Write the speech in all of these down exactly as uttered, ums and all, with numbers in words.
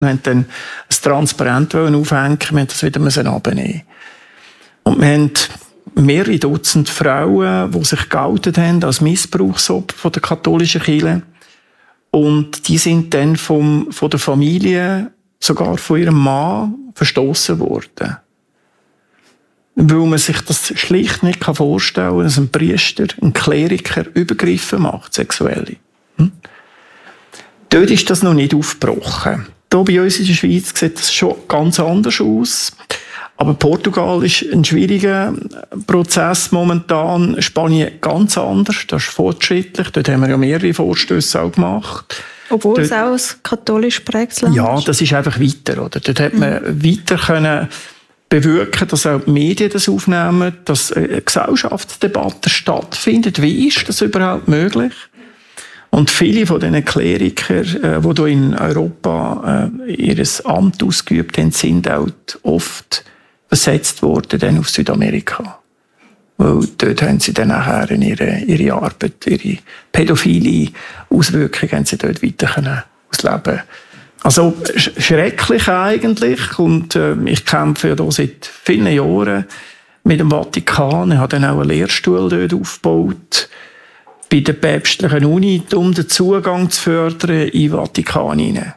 Wir wollten dann ein Transparent aufhängen, wir mussten das wieder runternehmen. Und wir haben mehrere Dutzend Frauen, die sich geoutet haben als Missbrauchsopfer von der katholischen Kirche. Und die sind dann vom, von der Familie, sogar von ihrem Mann, verstoßen worden. Weil man sich das schlicht nicht vorstellen kann, dass ein Priester, ein Kleriker Übergriffe macht, sexuelle. Hm? Dort ist das noch nicht aufgebrochen. Hier bei uns in der Schweiz sieht das schon ganz anders aus. Aber Portugal ist ein schwieriger Prozess momentan. Spanien ganz anders. Das ist fortschrittlich. Dort haben wir ja mehrere Vorstöße auch gemacht. Obwohl Dort, es auch ein katholisch prägtes Land ist. Ja, das ist einfach weiter. Oder? Dort hat man mhm. weiter können bewirken, dass auch die Medien das aufnehmen, dass eine Gesellschaftsdebatte stattfindet. Wie ist das überhaupt möglich? Und viele von diesen Klerikern, äh, die hier in Europa äh, ihr Amt ausgeübt haben, sind auch oft versetzt worden dann auf Südamerika. Weil dort haben sie dann nachher ihre, ihre Arbeit, ihre pädophile Auswirkungen haben sie dort weiter können ausleben. Also schrecklich eigentlich. Und äh, ich kämpfe ja hier seit vielen Jahren mit dem Vatikan. Ich habe dann auch einen Lehrstuhl dort aufgebaut bei der päpstlichen Uni, um den Zugang zu fördern in den Vatikan hinein.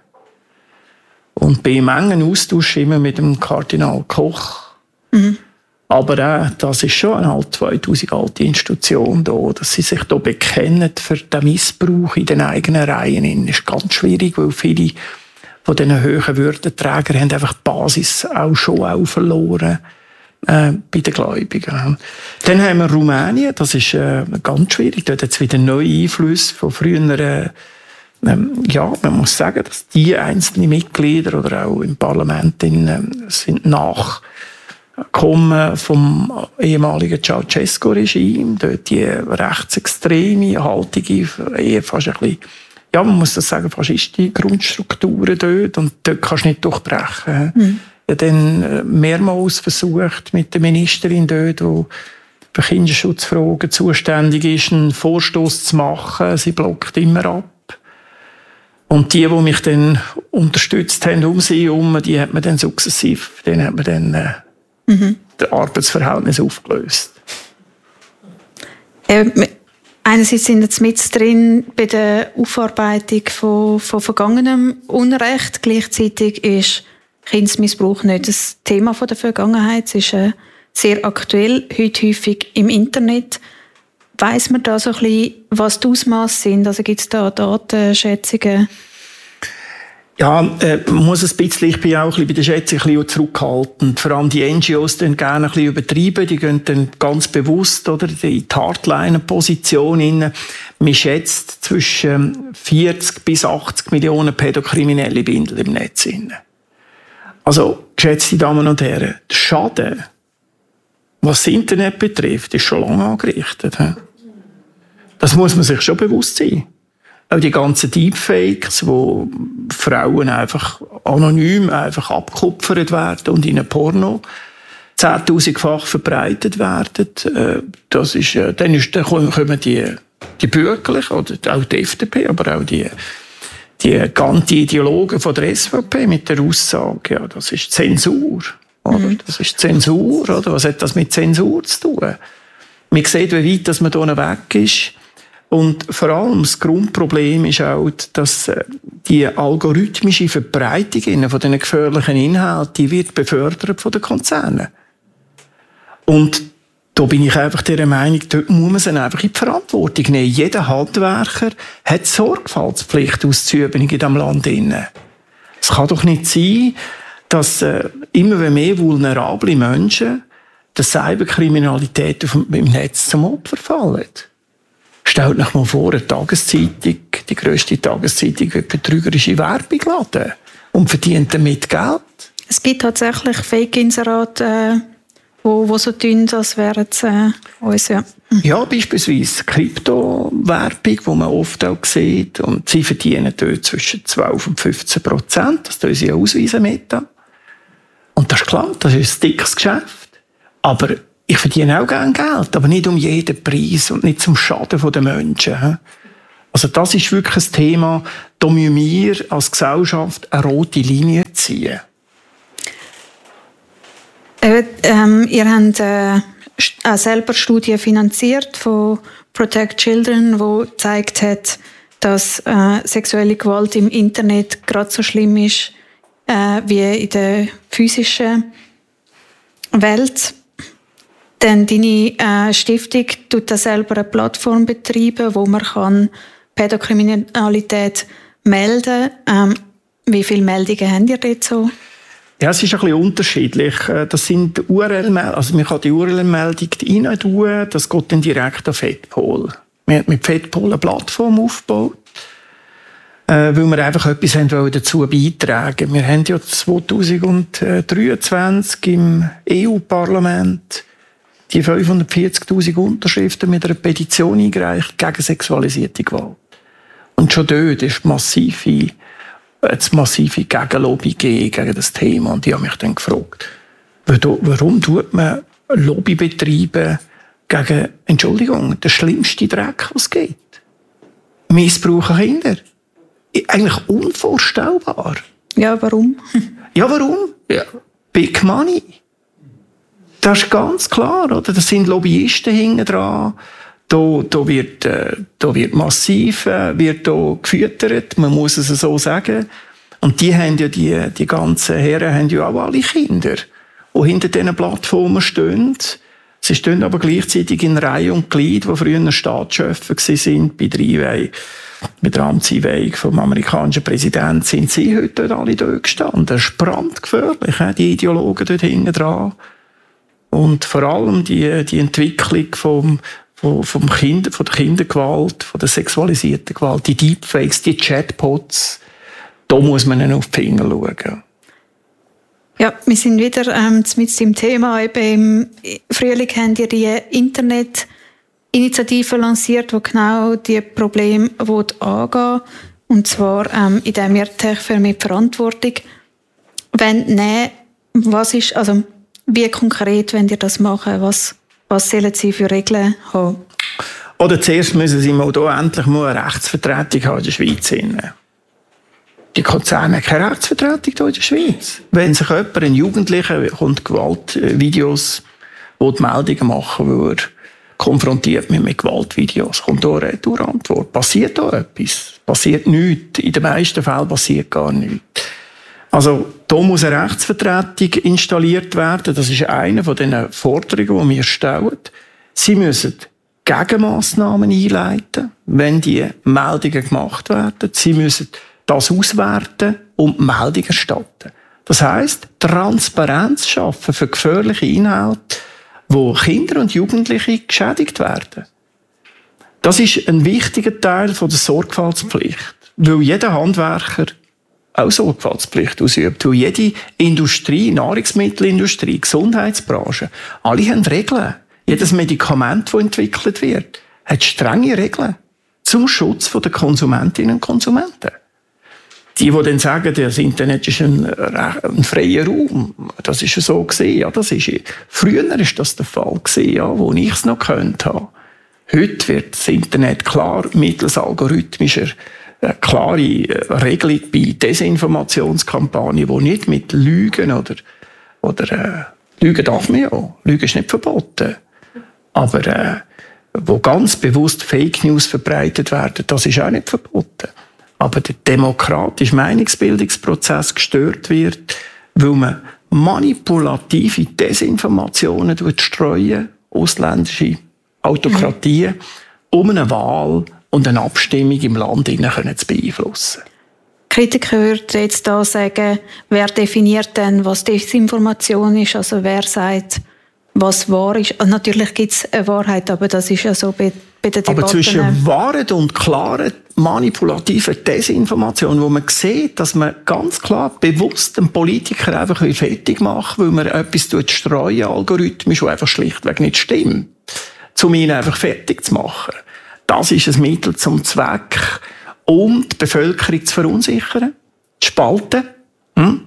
Und bin im engen Austausch immer mit dem Kardinal Koch. Mhm. Aber auch, das ist schon eine halt zweitausend alte Institution da, dass sie sich da bekennen für den Missbrauch in den eigenen Reihen. Das ist ganz schwierig, weil viele von diesen hohen Würdenträgern haben einfach die Basis auch schon auch verloren äh, bei den Gläubigen. Dann haben wir Rumänien, das ist äh, ganz schwierig. Dort hat es wieder neue Einflüsse von früheren. Äh, ja, man muss sagen, dass die einzelnen Mitglieder oder auch im Parlament in, äh, sind nach kommen vom ehemaligen Ceausescu-Regime, dort die rechtsextreme Haltung, eher fast ein bisschen, ja, man muss das sagen, faschistische Grundstrukturen dort, und dort kannst du nicht durchbrechen. Mhm. Ich habe dann mehrmals versucht, mit der Ministerin dort, die für Kinderschutzfragen zuständig ist, einen Vorstoß zu machen. Sie blockt immer ab. Und die, die mich dann unterstützt haben, um sie herum, die hat man dann sukzessiv, denen hat man dann äh, Mhm. das Arbeitsverhältnis aufgelöst. Äh, einerseits sind jetzt mit drin bei der Aufarbeitung von, von vergangenem Unrecht. Gleichzeitig ist Kindesmissbrauch nicht das Thema von der Vergangenheit. Es ist äh, sehr aktuell, heute häufig im Internet. Weiss man da so ein bisschen, was die Ausmaße sind? Also gibt es da Datenschätzungen? Ja, äh, man muss ein bisschen, ich bin auch ein bisschen bei der Schätzung ein bisschen zurückhaltend. Vor allem die N G Os dann gerne ein bisschen übertreiben, die gehen dann ganz bewusst oder in die Hardliner-Position rein. Man schätzt zwischen vierzig bis achtzig Millionen pädokriminelle Bindel im Netz. Also, geschätzte Damen und Herren, der Schaden, was das Internet betrifft, ist schon lange angerichtet. Das muss man sich schon bewusst sein. Auch die ganzen Deepfakes, wo Frauen einfach anonym einfach abgekupfert werden und in ein Porno zehntausendfach verbreitet werden, das ist, dann, ist, dann kommen die, die Bürgerlichen, oder auch die F D P, aber auch die, die ganzen Ideologen von der S V P mit der Aussage, ja, das ist Zensur. Oder? Mhm. Das ist Zensur, oder? Was hat das mit Zensur zu tun? Man sieht, wie weit dass man hier weg ist. Und vor allem das Grundproblem ist auch, dass die algorithmische Verbreitung von diesen gefährlichen Inhalten, die wird befördert von den Konzernen. Und da bin ich einfach der Meinung, dort muss man sie einfach in die Verantwortung nehmen. Jeder Handwerker hat Sorgfaltspflicht auszuüben in diesem Land. Es kann doch nicht sein, dass äh, immer mehr vulnerable Menschen der Cyberkriminalität im Netz zum Opfer fallen. Stellt euch mal vor, eine Tageszeitung, die grösste Tageszeitung, wird betrügerische Werbung laden und verdient damit Geld. Es gibt tatsächlich Fake-Inserate, äh, wo, wo so tun, als wären es äh, uns. Ja. ja, beispielsweise Kryptowerbung, die man oft auch sieht. Und sie verdienen dort zwischen zwölf und fünfzehn Prozent. Das tun sie ausweisen mit. Und das ist klar, das ist ein dickes Geschäft. Aber ich verdiene auch gerne Geld, aber nicht um jeden Preis und nicht zum Schaden der Menschen. Also das ist wirklich ein Thema, da müssen wir als Gesellschaft eine rote Linie ziehen. Äh, ähm, ihr habt äh, auch selber Studien finanziert von Protect Children, die gezeigt hat, dass äh, sexuelle Gewalt im Internet gerade so schlimm ist äh, wie in der physischen Welt. Denn deine äh, Stiftung tut da selber eine Plattform betreiben, wo man kann Pädokriminalität melden kann. Ähm, wie viele Meldungen habt ihr dort so? Ja, es ist ein bisschen unterschiedlich. Das sind U R L-Meldungen, also man kann die U R L-Meldung rein tun, das geht dann direkt an FedPol. Wir haben mit FedPol eine Plattform aufgebaut, weil wir einfach etwas haben dazu beitragen. Wir haben ja zwanzig dreiundzwanzig im E U-Parlament die fünfhundertvierzigtausend Unterschriften mit einer Petition eingereicht gegen sexualisierte Gewalt. Und schon dort ist massive, jetzt massive Gegenlobby gegen das Thema. Und ich habe mich dann gefragt, warum tut man Lobby betreiben gegen, Entschuldigung, der schlimmste Dreck, was es gibt? Missbrauch an Kinder. Eigentlich unvorstellbar. Ja, warum? Ja, warum? Ja. Big Money. Das ist ganz klar, oder? Das sind Lobbyisten hinten dran. Da, da, wird, äh, da wird massiv äh, wird da gefüttert, man muss es so sagen. Und die haben ja, die, die ganzen Herren haben ja auch alle Kinder, die hinter diesen Plattformen stehen. Sie stehen aber gleichzeitig in Reihe und Glied, die früher Staatschefs waren, bei der Einweihung, bei der Amtseinweihung vom amerikanischen Präsidenten, sind sie heute dort alle dort gestanden. Das ist brandgefährlich, äh, die Ideologen dort hinten dran. Und vor allem die, die Entwicklung vom, vom, vom Kind, von der Kindergewalt, von der sexualisierten Gewalt, die Deepfakes, die Chatbots, da muss man auf die Finger schauen. Ja, wir sind wieder ähm, mit dem Thema. Eben Im Frühling haben ihr die Internetinitiative lanciert, die genau diese Probleme angehen will. Und zwar, ähm, indem ihr Tech mit Verantwortung nehmen. Was ist, also, wie konkret wollt ihr das machen? Was, was sollen Sie für Regeln haben? Oder zuerst müssen Sie mal hier endlich mal eine Rechtsvertretung haben in der Schweiz. Die Konzerne haben keine Rechtsvertretung hier in der Schweiz. Wenn sich jemand, ein Jugendlicher, kommt Gewaltvideos, wo die Meldungen machen würde, konfrontiert mit, mit Gewaltvideos, kommt da eine Antwort. Passiert da etwas? Passiert nichts. In den meisten Fällen passiert gar nichts. Also, da muss eine Rechtsvertretung installiert werden. Das ist eine von den Forderungen, die wir stellen. Sie müssen Gegenmassnahmen einleiten, wenn die Meldungen gemacht werden. Sie müssen das auswerten und Meldungen erstatten. Das heisst, Transparenz schaffen für gefährliche Inhalte, wo Kinder und Jugendliche geschädigt werden. Das ist ein wichtiger Teil der Sorgfaltspflicht, weil jeder Handwerker auch Sorgfaltspflicht ausübt. Weil jede Industrie, Nahrungsmittelindustrie, Gesundheitsbranche, alle haben Regeln. Jedes Medikament, das entwickelt wird, hat strenge Regeln zum Schutz der Konsumentinnen und Konsumenten. Die, die dann sagen, das Internet ist ein, ein freier Raum, das ist ja so gesehen. Ja, das ist, früher war das der Fall gewesen, ja, wo ich es noch gekannt habe. Heute wird das Internet klar mittels algorithmischer eine klare Regelung bei Desinformationskampagnen, die nicht mit Lügen oder, oder äh, Lügen darf man ja, Lügen ist nicht verboten, aber äh, wo ganz bewusst Fake News verbreitet werden, das ist auch nicht verboten. Aber der demokratische Meinungsbildungsprozess gestört wird, weil man manipulative Desinformationen streuen, ausländische Autokratien, um eine Wahl und eine Abstimmung im Land zu beeinflussen. Kritiker würden jetzt da sagen, wer definiert denn, was Desinformation ist? Also wer sagt, was wahr ist? Also natürlich gibt es eine Wahrheit, aber das ist ja so bei, bei den Debatten. Aber zwischen Wahrheit und klaren manipulativen Desinformation, wo man sieht, dass man ganz klar bewusst einen Politiker einfach fertig macht, weil man etwas streuen, algorithmisch, was einfach schlichtweg nicht stimmt, um ihn einfach fertig zu machen. Das ist ein Mittel zum Zweck, um die Bevölkerung zu verunsichern, zu spalten, hm?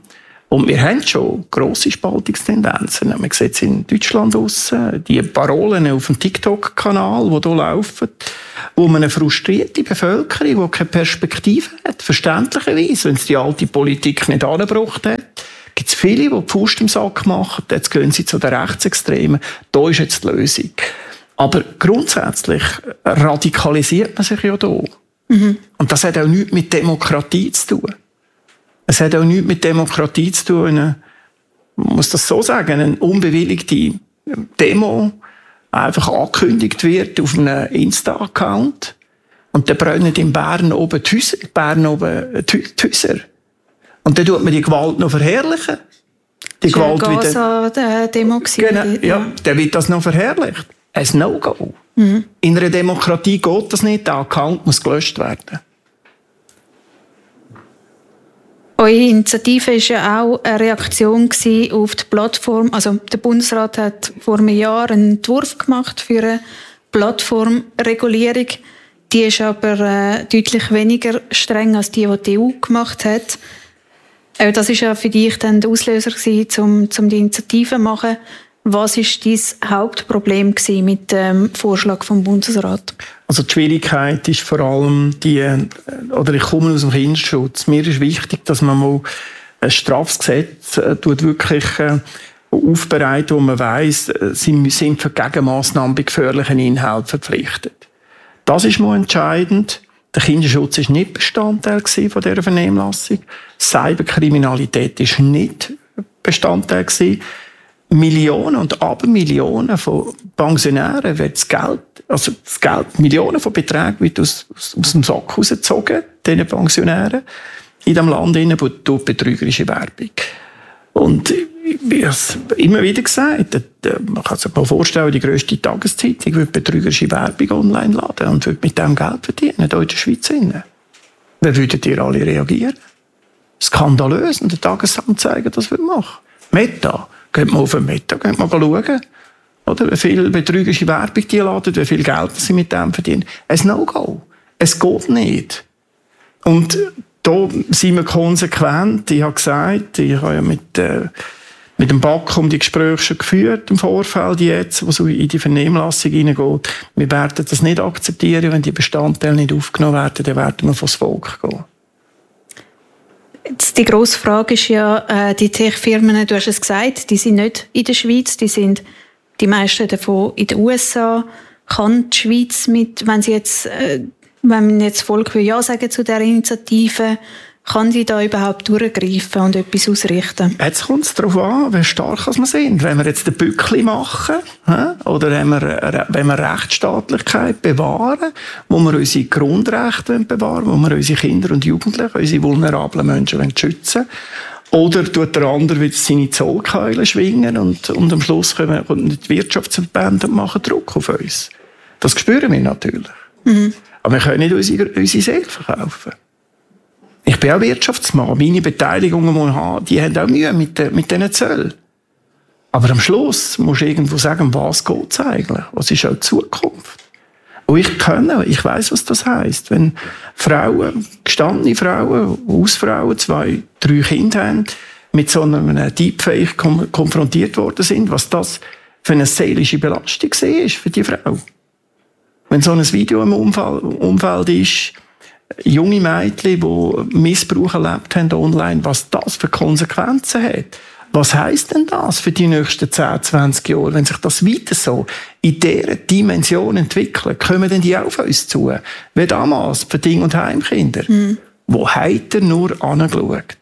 Und wir haben schon grosse Spaltungstendenzen. Man sieht es in Deutschland draussen, die Parolen auf dem TikTok-Kanal, die hier laufen, wo man eine frustrierte Bevölkerung, die keine Perspektive hat, verständlicherweise, wenn es die alte Politik nicht angebracht hat, gibt es viele, die die Faust im Sack machen, jetzt gehen sie zu den Rechtsextremen, da ist jetzt die Lösung. Aber grundsätzlich radikalisiert man sich ja hier. Mhm. Und das hat auch nichts mit Demokratie zu tun. Es hat auch nichts mit Demokratie zu tun. Man muss das so sagen, eine unbewilligte Demo einfach angekündigt wird auf einem Insta-Account und dann brennen in Bern oben die Häuser. Bern oben die Häuser. Und dann tut man die Gewalt noch verherrlichen. Die Gewalt wieder. Der Demo genau, ja, dann wird das noch verherrlicht. Ein No-Go. Mhm. In einer Demokratie geht das nicht. Der Account muss gelöscht werden. Eure Initiative war ja auch eine Reaktion auf die Plattform. Also der Bundesrat hat vor einem Jahr einen Entwurf gemacht für eine Plattformregulierung. Die ist aber äh, deutlich weniger streng als die, die die E U gemacht hat. Äh, das war ja für dich dann der Auslöser gewesen, um, um die Initiative zu machen. Was war dein Hauptproblem mit dem Vorschlag vom Bundesrat? Also die Schwierigkeit ist vor allem die, oder ich komme aus dem Kinderschutz. Mir ist wichtig, dass man mal ein Strafgesetz äh, tut wirklich äh, aufbereitet, wo man weiss, sie sind für Gegenmaßnahmen bei gefährlichen Inhalten verpflichtet. Das ist mal entscheidend. Der Kinderschutz ist nicht Bestandteil von dieser Vernehmlassung. Cyberkriminalität ist nicht Bestandteil gewesen. Millionen und Abermillionen von Pensionären wird das Geld, also das Geld, Millionen von Beträgen wird aus, aus, aus dem Sack rausgezogen, diesen Pensionären, in diesem Land durch betrügerische Werbung. Und ich habe es immer wieder gesagt, man kann sich mal vorstellen, die grösste Tageszeitung würde betrügerische Werbung online laden und würde mit dem Geld verdienen, hier in der Schweiz. Wie würdet ihr alle reagieren? Skandalös, und der Tagesanzeiger das würde machen. Meta. Geht man auf den Meta, geht man schauen, oder? Wie viel betrügerische Werbung die laden, wie viel Geld sie mit dem verdienen. Ein No-Go. Es geht nicht. Und da sind wir konsequent. Ich habe gesagt, ich habe ja mit, äh, mit dem B A K um die Gespräche schon geführt, im Vorfeld jetzt, wo so in die Vernehmlassung hineingeht. Wir werden das nicht akzeptieren, wenn die Bestandteile nicht aufgenommen werden, dann werden wir vors Volk gehen. Die grosse Frage ist ja, äh, die Tech-Firmen, du hast es gesagt, die sind nicht in der Schweiz, die sind die meisten davon in den U S A. Kann die Schweiz mit, wenn sie jetzt, äh, wenn man jetzt Volk will ja sagen zu dieser Initiative, kann sie da überhaupt durchgreifen und etwas ausrichten? Jetzt kommt es darauf an, wie stark wir sind. Wenn wir jetzt den Bückli machen, oder wenn wir, wenn wir Rechtsstaatlichkeit bewahren, wo wir unsere Grundrechte bewahren, wo wir unsere Kinder und Jugendlichen, unsere vulnerablen Menschen schützen wollen, oder tut der andere wieder seine Zollkeule schwingen und, und am Schluss kommen die Wirtschaftsverbände und machen Druck auf uns. Das spüren wir natürlich. Mhm. Aber wir können nicht unsere, unsere Seele verkaufen. Ich bin auch Wirtschaftsmann. Meine Beteiligungen, die ich habe, die haben auch Mühe mit, den, mit diesen Zöllen. Aber am Schluss musst du irgendwo sagen, was geht es eigentlich? Was ist auch die Zukunft? Und ich kann, ich weiss, was das heisst. Wenn Frauen, gestandene Frauen, Hausfrauen, zwei, drei Kinder haben, mit so einem Deepfake konfrontiert worden sind, was das für eine seelische Belastung ist für die Frau. Wenn so ein Video im Umfeld ist, junge Mädchen, die Missbrauch erlebt haben online, was das für Konsequenzen hat. Was heisst denn das für die nächsten zehn, zwanzig Jahre? Wenn sich das weiter so in dieser Dimension entwickelt, kommen denn die auch auf uns zu? Wie damals für Ding- und Heimkinder. Mhm. Wo hat er nur angeschaut?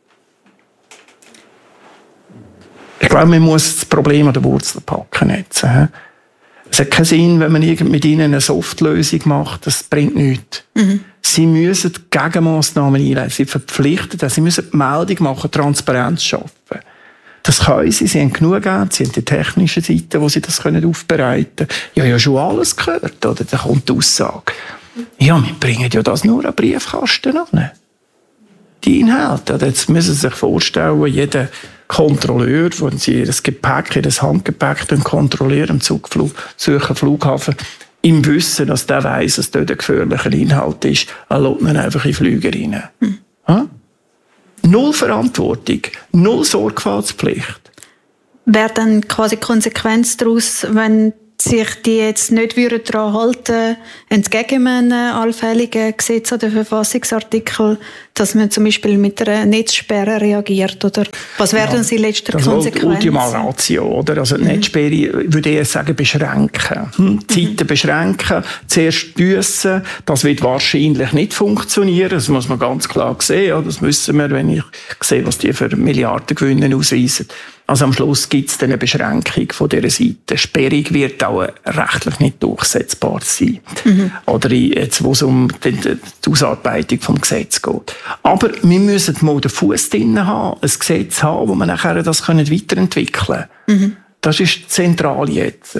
Ich glaube, man muss das Problem an der Wurzel packen jetzt. Es hat keinen Sinn, wenn man mit ihnen eine Softlösung macht. Das bringt nichts. Mhm. Sie müssen Gegenmaßnahmen einleiten. Sie verpflichten, sie müssen die Meldung machen, Transparenz schaffen. Das können sie. Sie haben genug Geld. Sie haben die technische Seite, wo sie das aufbereiten können. Ich habe ja schon alles gehört. Oder? Da kommt die Aussage. Ja, wir bringen ja das nur an Briefkasten an. Die Inhalte. Jetzt müssen Sie sich vorstellen, jeder Kontrolleur, wenn Sie das Gepäck, das Handgepäck kontrollieren, im Zugflug, Zürcher Flughafen, im Wissen, dass der weiss, dass dort ein gefährlicher Inhalt ist, er lässt ihn einfach in Flüge rein. Hm. Ja? Null Verantwortung, null Sorgfaltspflicht. Wäre dann quasi die Konsequenz daraus, wenn sich die jetzt nicht daran halten, entgegen einem allfälligen Gesetz oder Verfassungsartikel, dass man zum Beispiel mit einer Netzsperre reagiert? Oder was wäre ja, dann die letzte Konsequenz? Das ist Ultima Ratio, oder? Also die mhm. Netzsperre würde ich eher sagen, beschränken. Hm? Zeiten mhm. beschränken, zuerst büssen. Das wird wahrscheinlich nicht funktionieren. Das muss man ganz klar sehen. Ja, das wissen wir, wenn ich sehe, was die für Milliardengewinne ausweisen. Also am Schluss gibt es eine Beschränkung von dieser Seite. Sperrung wird auch rechtlich nicht durchsetzbar sein. Mhm. Oder jetzt, wo es um die, die Ausarbeitung des Gesetzes geht. Aber wir müssen mal den Fuß drin haben, ein Gesetz haben, wo wir nachher das weiterentwickeln können. Mhm. Das ist zentral jetzt.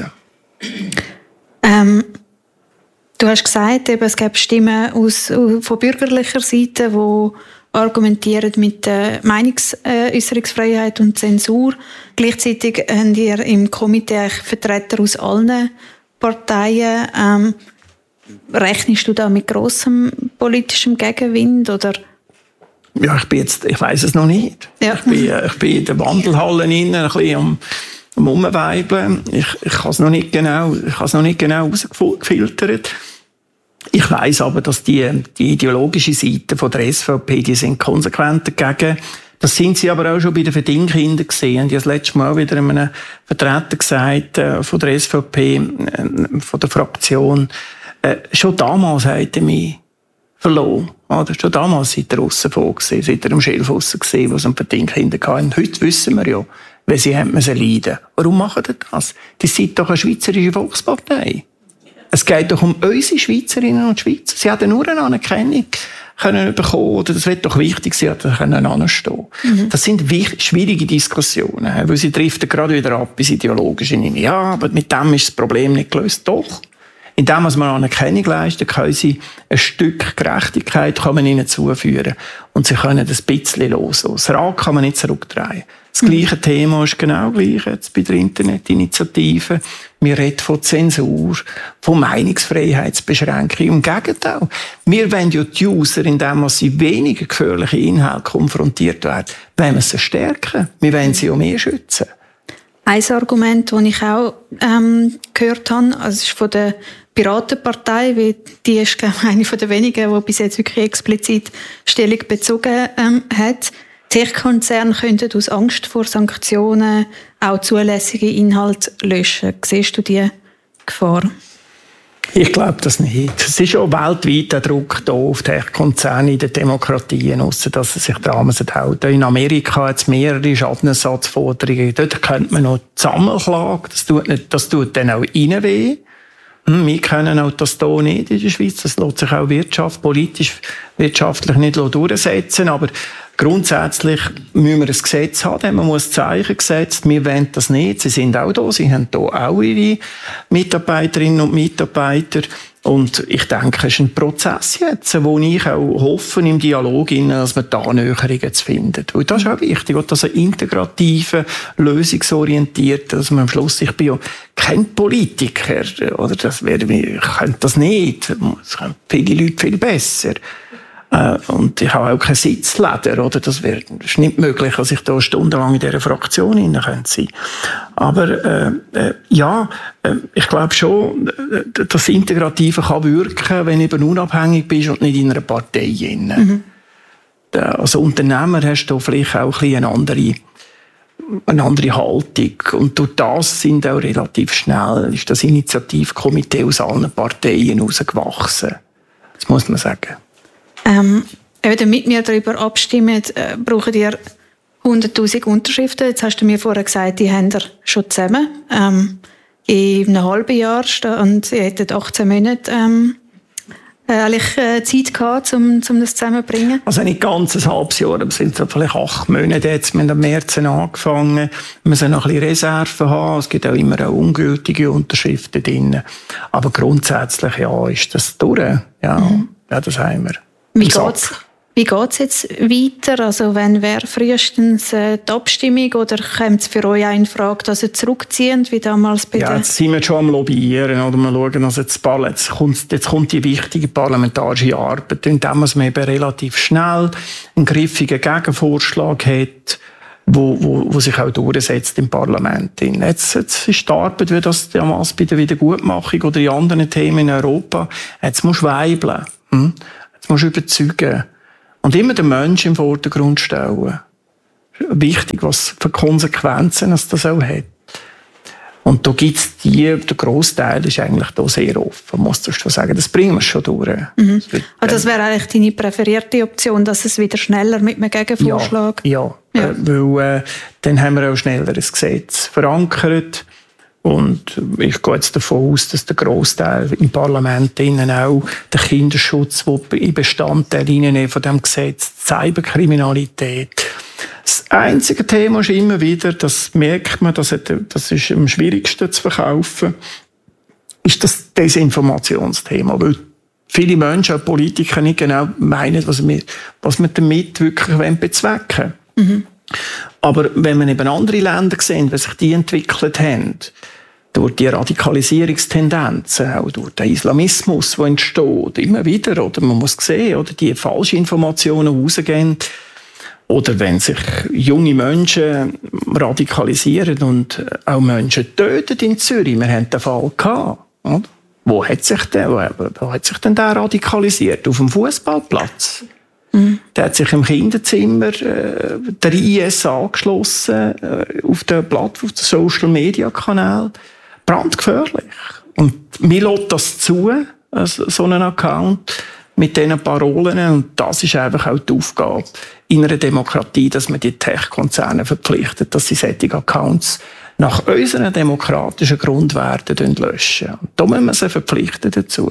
Ähm, du hast gesagt, eben, es gibt Stimmen aus, von bürgerlicher Seite, die argumentieren mit der Meinungsäußerungsfreiheit und Zensur. Gleichzeitig haben ihr im Komitee Vertreter aus allen Parteien. Ähm, rechnest du da mit grossem politischem Gegenwind, oder? Ja, ich bin jetzt, ich weiss es noch nicht. Ja. Ich, bin, ich bin in der Wandelhalle innen, ein bisschen am, am Umweibeln. Ich, ich habe es noch nicht genau, ich habe es noch nicht genau rausgefiltert. Ich weiss aber, dass die, die ideologische Seite von der S V P, die sind konsequent dagegen. Das sind sie aber auch schon bei den Verdingkindern gesehen. Ich habe das letzte Mal wieder einem Vertreter gesagt, äh, von der S V P, äh, von der Fraktion, äh, schon damals hat er mich verloren. Oder? Schon damals seid ihr aussen vor gesehen, seid ihr am Schilf aussen gesehen, wo es um Verdingkinder ging. Heute wissen wir ja, wie sie haben müssen leiden. Warum machen die das? Die sind doch eine schweizerische Volkspartei. Es geht doch um unsere Schweizerinnen und Schweizer. Sie hätten nur eine Anerkennung können bekommen, oder das wird doch wichtig sein, dass sie anstehen. Mhm. Das sind schwierige Diskussionen, weil sie driften gerade wieder ab ins Ideologische. Ja, aber mit dem ist das Problem nicht gelöst. Doch. Indem man Anerkennung leistet, können sie ein Stück Gerechtigkeit kann man ihnen zuführen. Und sie können ein bisschen loslassen. Das Rad kann man nicht zurückdrehen. Das gleiche mhm. Thema ist genau gleich jetzt bei der Internetinitiative. Wir reden von Zensur, von Meinungsfreiheitsbeschränkung. Im Gegenteil. Wir wollen ja die User, indem sie weniger gefährliche Inhalte konfrontiert werden, wollen wir sie stärken. Wir wollen sie auch mehr schützen. Ein Argument, das ich auch ähm, gehört habe, also ist von der Piratenpartei, weil die ist, glaube ich, eine der wenigen, die bis jetzt wirklich explizit Stellung bezogen ähm, hat. Tech-Konzerne könnten aus Angst vor Sanktionen auch zulässige Inhalte löschen. Siehst du diese Gefahr? Ich glaube das nicht. Es ist auch weltweit der Druck da auf Tech-Konzerne in den Demokratien, ausser dass sie sich daran halten. In Amerika hat es mehrere Schadenersatzforderungen. Dort könnte man noch Sammelklage. Das tut, nicht, das tut dann auch ihnen weh. Wir können auch das hier nicht in der Schweiz. Das lässt sich auch Wirtschaft, politisch, wirtschaftlich nicht durchsetzen. Aber grundsätzlich müssen wir ein Gesetz haben. Man muss Zeichen gesetzt. Wir wollen das nicht. Sie sind auch da. Sie haben hier auch ihre Mitarbeiterinnen und Mitarbeiter. Und ich denke, es ist ein Prozess jetzt, wo ich auch hoffe, im Dialog, dass man da Annäherungen zu finden. Weil das ist auch wichtig, dass ein integrativer, lösungsorientierter, dass man am Schluss, ich bin ja kein Politiker, oder? Das wäre, ich könnte das nicht. Das können viele Leute viel besser. Und ich habe auch kein Sitzleder, oder? Das wäre, das ist nicht möglich, dass ich da stundenlang in dieser Fraktion sein könnte. Aber, äh, äh, ja, äh, ich glaube schon, äh, das Integrative kann wirken, wenn du eben unabhängig bist und nicht in einer Partei drin. Mhm. Als Unternehmer hast du vielleicht auch ein bisschen eine andere, eine andere Haltung. Und durch das sind auch relativ schnell, ist das Initiativkomitee aus allen Parteien herausgewachsen. Das muss man sagen. Ähm, damit wir darüber abstimmen, äh, brauchen ihr hunderttausend Unterschriften. Jetzt hast du mir vorher gesagt, die haben ihr schon zusammen. Ähm, in einem halben Jahr und ihr hättet achtzehn Monate ähm, eigentlich äh, Zeit gehabt, um, um das zusammenzubringen. Also nicht ganz ein halbes Jahr, aber es sind so vielleicht acht Monate jetzt. Wir haben im März angefangen. Wir müssen noch ein bisschen Reserven haben. Es gibt auch immer auch ungültige Unterschriften drin. Aber grundsätzlich, ja, ist das durch. Ja, mhm. ja das haben wir. Wie geht's? Wie geht es jetzt weiter? Also wenn wäre frühestens äh, die Abstimmung oder kommt es für euch auch in Frage, dass ihr zurückziehen, wie damals bei Ja, der... jetzt sind wir schon am Lobbyieren, oder wir schauen, also jetzt, jetzt, kommt, jetzt kommt die wichtige parlamentarische Arbeit, indem man eben relativ schnell einen griffigen Gegenvorschlag hat, wo, wo, wo sich auch durchsetzt im Parlament. Jetzt, jetzt ist die Arbeit, wie das damals bei der Wiedergutmachung oder in anderen Themen in Europa, jetzt musst du weibeln, hm? Jetzt musst du überzeugen. Und immer den Menschen im Vordergrund stellen. Wichtig, was für Konsequenzen es das auch hat. Und da gibt's die, der Grossteil ist eigentlich da sehr offen, musst du schon sagen. Das bringen wir schon durch. Mhm. Das, wird, also das wäre eigentlich deine präferierte Option, dass es wieder schneller mit einem Gegenvorschlag... Ja, ja. ja. Äh, weil äh, dann haben wir auch schneller ein Gesetz verankert. Und ich gehe jetzt davon aus, dass der Grossteil im Parlament innen auch den Kinderschutz, der in Bestandteil von diesem Gesetz, die Cyberkriminalität. Das einzige Thema ist immer wieder, das merkt man, das, hat, das ist am schwierigsten zu verkaufen, ist das Desinformationsthema. Weil viele Menschen, auch Politiker, nicht genau meinen, was wir, was wir damit wirklich bezwecken wollen. Mhm. Aber wenn man eben andere Länder sehen, wie sich die entwickelt haben, durch die Radikalisierungstendenzen, auch durch den Islamismus, der entsteht, immer wieder, oder man muss sehen, oder die falschen Informationen rausgehen, oder wenn sich junge Menschen radikalisieren und auch Menschen töten in Zürich. Wir hatten den Fall gehabt, oder? Wo hat sich der, wo, wo hat sich denn der radikalisiert? Auf dem Fußballplatz. Mhm. Der hat sich im Kinderzimmer äh, der I S angeschlossen, äh, auf der Plattform, auf den Social-Media-Kanal. Brandgefährlich. Und mir lässt das zu, also so einen Account mit diesen Parolen. Und das ist einfach auch die Aufgabe in einer Demokratie, dass man die Tech-Konzerne verpflichtet, dass sie solche Accounts nach unseren demokratischen Grundwerten löschen. Und da müssen wir sie verpflichten dazu.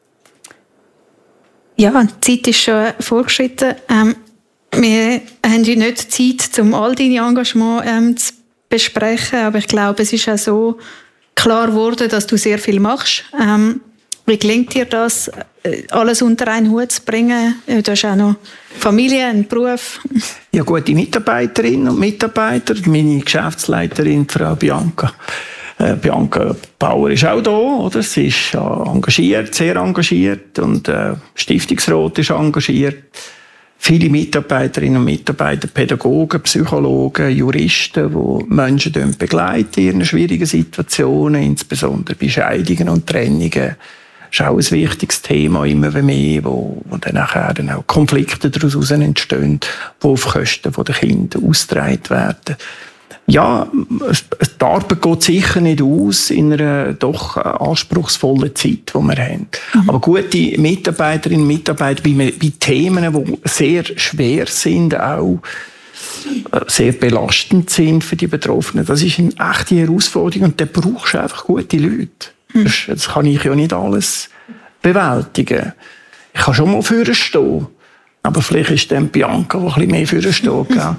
Ja, die Zeit ist schon vorgeschritten. Ähm, wir haben ja nicht Zeit, um all deine Engagement ähm, zu besprechen, aber ich glaube, es ist auch so klar geworden, dass du sehr viel machst. Ähm, wie gelingt dir das, alles unter einen Hut zu bringen? Du hast auch noch Familie, einen Beruf. Ja, gute Mitarbeiterinnen und Mitarbeiter. Meine Geschäftsleiterin, Frau Bianca. Äh, Bianca Bauer ist auch da, oder? Sie ist äh, engagiert, sehr engagiert, und äh, Stiftungsrat ist engagiert. Viele Mitarbeiterinnen und Mitarbeiter, Pädagogen, Psychologen, Juristen, die Menschen begleiten in ihren schwierigen Situationen, insbesondere bei Scheidungen und Trennungen. Das ist auch ein wichtiges Thema, immer mehr, wo, wo dann nachher dann auch Konflikte daraus entstehen, die auf Kosten der Kinder ausgetragen werden. Ja, die Arbeit geht sicher nicht aus in einer doch anspruchsvollen Zeit, die wir haben. Mhm. Aber gute Mitarbeiterinnen und Mitarbeiter bei, bei Themen, die sehr schwer sind, auch sehr belastend sind für die Betroffenen, das ist eine echte Herausforderung, und da brauchst du einfach gute Leute. Mhm. Das, das kann ich ja nicht alles bewältigen. Ich kann schon mal vorne stehen, aber vielleicht ist dann Bianca, die ein bisschen mehr vorne steht. Mhm.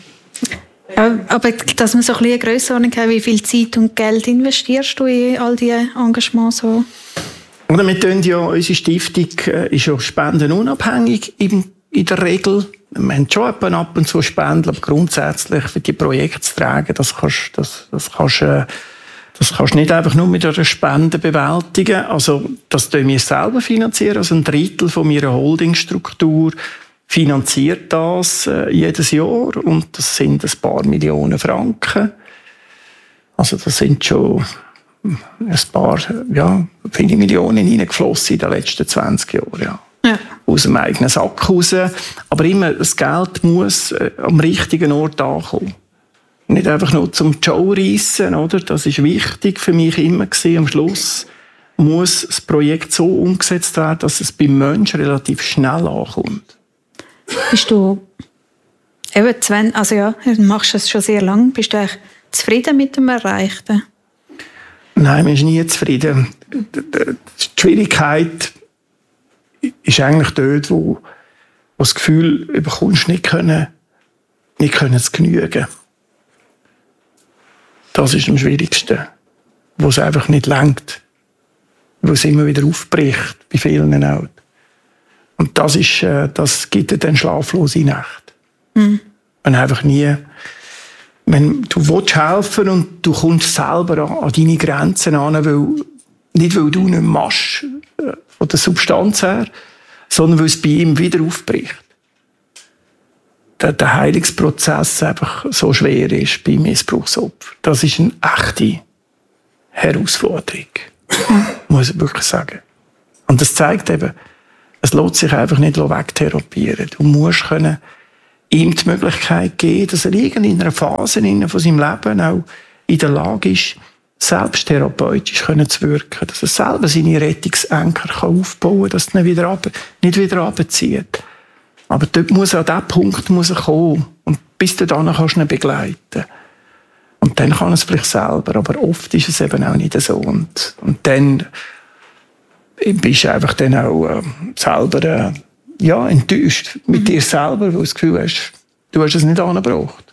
Ja, aber dass man so ein bisschen eine Grössenordnung hat, wie viel Zeit und Geld investierst du in all diese Engagements? So? Oder wir tun ja, unsere Stiftung ist ja spendenunabhängig in, in der Regel. Wir haben schon ab und zu Spenden, aber grundsätzlich für die Projekte zu tragen, das kannst, das, das kannst, das kannst du nicht einfach nur mit einer Spende bewältigen. Also, das tun wir selber finanzieren, also ein Drittel von meiner Holdingstruktur finanziert das äh, jedes Jahr, und das sind ein paar Millionen Franken. Also das sind schon ein paar, ja, viele Millionen hineingeflossen in den letzten zwanzig Jahren. Ja. Ja. Aus dem eigenen Sack raus. Aber immer, das Geld muss äh, am richtigen Ort ankommen. Nicht einfach nur zum Show reissen, oder? Das ist wichtig für mich immer gewesen. Am Schluss muss das Projekt so umgesetzt werden, dass es beim Menschen relativ schnell ankommt. Bist du eben zwanzig, also ja, du machst das schon sehr lange. Bist du eigentlich zufrieden mit dem Erreichten? Nein, man ist nie zufrieden. Die Schwierigkeit ist eigentlich dort, wo, wo das Gefühl bekommst, nicht können, nicht können zu genügen. Das ist am schwierigsten. Wo es einfach nicht reicht. Wo es immer wieder aufbricht, bei vielen auch. Und das, ist, äh, das gibt dir dann schlaflose Nächte. Mhm. Wenn einfach nie, wenn du willst helfen und du kommst selber an, an deine Grenzen an, weil, nicht weil du nicht machst, äh, von der Substanz her, sondern weil es bei ihm wieder aufbricht. Der, der Heilungsprozess einfach so schwer ist bei Missbrauchsopfern. Das ist eine echte Herausforderung, muss ich wirklich sagen. Und das zeigt eben, es lässt sich einfach nicht wegtherapieren. Du musst können ihm die Möglichkeit geben, dass er in einer Phase von seinem Leben auch in der Lage ist, selbst therapeutisch zu wirken, dass er selber seine Rettungsanker aufbauen kann, dass er ihn wieder runter, nicht wieder runterzieht. Aber dort muss er an diesen Punkt muss er kommen. Und bis dahin kannst du ihn begleiten. Und dann kann er es vielleicht selber. Aber oft ist es eben auch nicht so. Und, und dann bist du einfach dann auch äh, selber äh, ja, enttäuscht mit mhm. dir selber, weil du das Gefühl hast, du hast es nicht angebracht.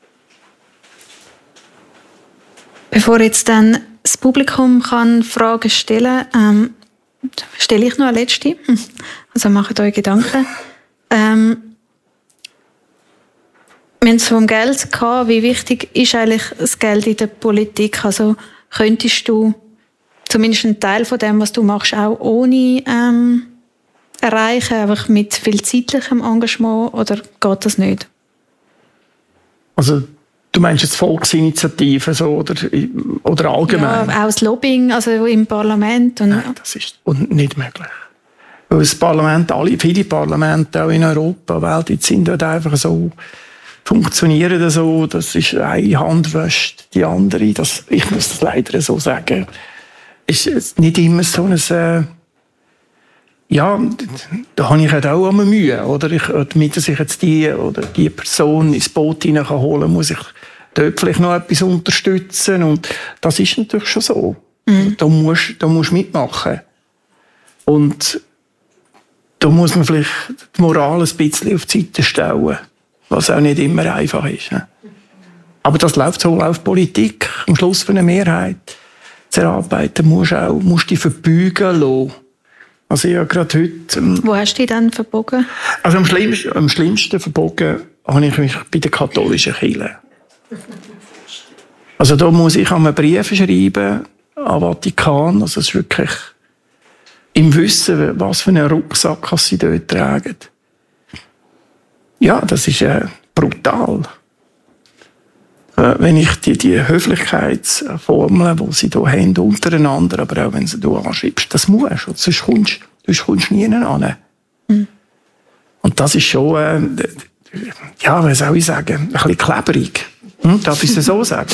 Bevor jetzt dann das Publikum kann Fragen stellen kann, ähm, stelle ich noch eine letzte. Also macht euch Gedanken. Ähm, wir haben es vom Geld gehabt. Wie wichtig ist eigentlich das Geld in der Politik? Also könntest du zumindest einen Teil von dem, was du machst, auch ohne ähm, erreichen, einfach mit viel zeitlichem Engagement, oder geht das nicht? Also du meinst jetzt Volksinitiativen so, oder, oder allgemein? Ja, auch das Lobbying, also im Parlament. Und Nein, das ist nicht möglich. Weil das Parlament, alle, viele Parlamente auch in Europa, weltweit sind dort einfach so, funktionieren so, das ist eine Hand wäscht die andere. Das, ich muss das leider so sagen. Ist nicht immer so ein, äh, ja, da habe ich halt auch immer Mühe, oder? Ich, damit ich jetzt die oder die Person ins Boot hinein holen kann, muss ich dort vielleicht noch etwas unterstützen, und das ist natürlich schon so. Mhm. Da musst da musst mitmachen. Und da muss man vielleicht die Moral ein bisschen auf die Seite stellen, was auch nicht immer einfach ist. Ne? Aber das läuft so auf Politik, am Schluss für eine Mehrheit zu erarbeiten, musst du auch musst dich verbeugen lassen. Also ich habe gerade heute... Ähm, Wo hast du dich dann verbogen? Also am schlimmsten, am schlimmsten verbogen habe ich mich bei der katholischen Kirche. Also da muss ich einen Brief schreiben an Vatikan, also es ist wirklich im Wissen, was für einen Rucksack sie dort tragen. Ja, das ist äh, brutal. Äh, wenn ich die, die Höflichkeitsformeln, die sie hier haben, untereinander, aber auch wenn sie hier anschreibst, das musst du, sonst kommst, sonst kommst du nie an. Mhm. Und das ist schon, äh, ja, was soll ich sagen, ein bisschen klebrig. Hm? Darf ich es so sagen?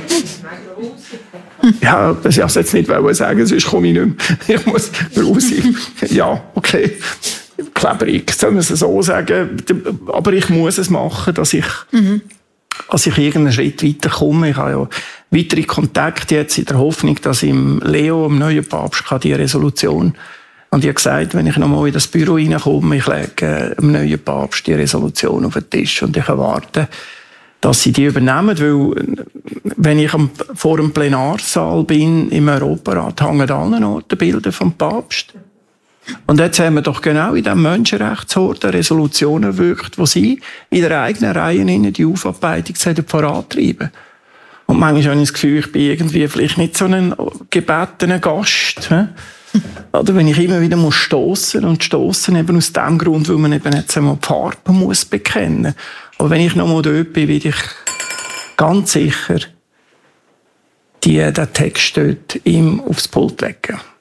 Ja, das ist jetzt nicht sagen, sonst komme ich nicht mehr. Ich muss raus. Ja, okay. Klebrig, soll man es so sagen. Aber ich muss es machen, dass ich, mhm. dass ich irgendeinen Schritt weiterkomme. Ich habe ja weitere Kontakte jetzt in der Hoffnung, dass im Leo, dem neuen Papst, die Resolution, und ich habe gesagt, wenn ich nochmal in das Büro reinkomme, ich lege dem neuen Papst die Resolution auf den Tisch und ich erwarte, dass sie die übernehmen, weil wenn ich vor dem Plenarsaal bin im Europarat, hängen an allen Orten Bilder vom Papst. Und jetzt haben wir doch genau in diesem Menschenrechtsort eine Resolution erwirkt, wo sie in der eigenen Reihe die Aufarbeitung vorantreiben. Und manchmal habe ich das Gefühl, ich bin irgendwie vielleicht nicht so ein gebetener Gast. Oder wenn ich immer wieder muss stossen und stossen eben aus dem Grund, weil man eben jetzt einmal die Farbe muss bekennen. Aber wenn ich noch mal dort bin, will ich ganz sicher die, den Text dort ihm aufs Pult legen.